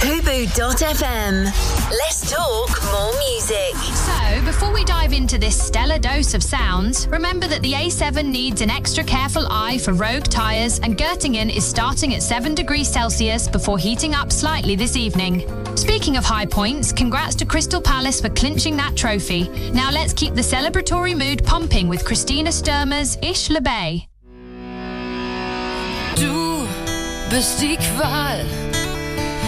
Fubu.fm. Let's talk more music. So, before we dive into this stellar dose of sounds, remember that the A7 needs an extra careful eye for rogue tyres, and Göttingen is starting at 7 degrees Celsius before heating up slightly this evening. Speaking of high points, congrats to Crystal Palace for clinching that trophy. Now let's keep the celebratory mood pumping with Christina Sturmer's Ich liebe. Du bist die Qual